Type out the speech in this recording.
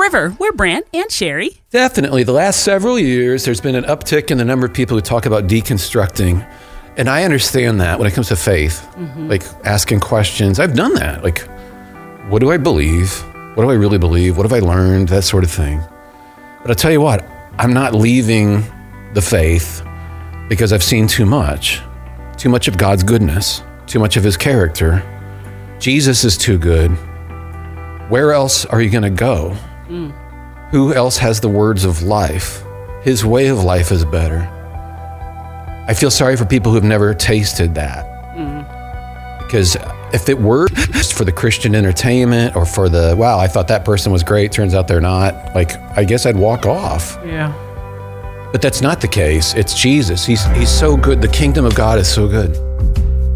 River. We're Brant and Sherry. Definitely. The last several years, there's been an uptick in the number of people who talk about deconstructing. And I understand that when it comes to faith, like asking questions. I've done that. Like, what do I believe? What do I really believe? What have I learned? That sort of thing. But I'll tell you what, I'm not leaving the faith because I've seen too much of God's goodness, too much of his character. Jesus is too good. Where else are you going to go? Who else has the words of life? His way of life is better. I feel sorry for people who have never tasted that. Because if it were just for the Christian entertainment or for the, wow, I thought that person was great, turns out they're not, like, I guess I'd walk off. Yeah. But that's not the case. It's Jesus. He's so good. The kingdom of God is so good.